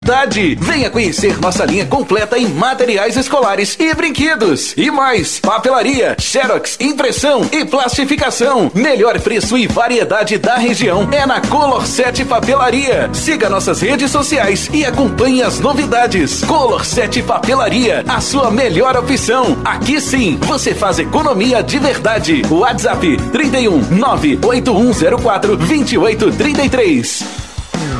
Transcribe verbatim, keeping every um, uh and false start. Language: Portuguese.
Venha conhecer nossa linha completa em materiais escolares e brinquedos. E mais, papelaria, xerox, impressão e plastificação. Melhor preço e variedade da região é na Color sete Papelaria. Siga nossas redes sociais e acompanhe as novidades. Color sete Papelaria, a sua melhor opção. Aqui sim, você faz economia de verdade. WhatsApp trinta e um, nove oito um zero quatro, dois oito três três.